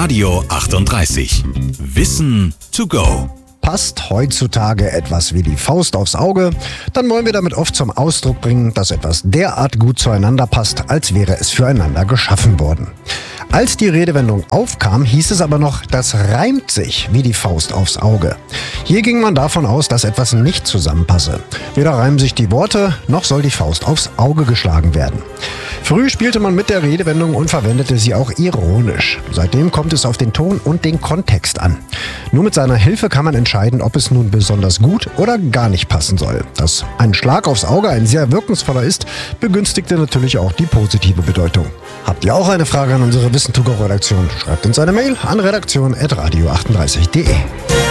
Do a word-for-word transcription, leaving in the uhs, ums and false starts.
Radio achtunddreißig. Wissen to go. Passt heutzutage etwas wie die Faust aufs Auge, dann wollen wir damit oft zum Ausdruck bringen, dass etwas derart gut zueinander passt, als wäre es füreinander geschaffen worden. Als die Redewendung aufkam, hieß es aber noch, das reimt sich wie die Faust aufs Auge. Hier ging man davon aus, dass etwas nicht zusammenpasse. Weder reimen sich die Worte, noch soll die Faust aufs Auge geschlagen werden. Früh spielte man mit der Redewendung und verwendete sie auch ironisch. Seitdem kommt es auf den Ton und den Kontext an. Nur mit seiner Hilfe kann man entscheiden, ob es nun besonders gut oder gar nicht passen soll. Dass ein Schlag aufs Auge ein sehr wirkungsvoller ist, begünstigte natürlich auch die positive Bedeutung. Habt ihr auch eine Frage an unsere Wissen to go Redaktion? Schreibt uns eine Mail an redaktion at radio achtunddreißig punkt de.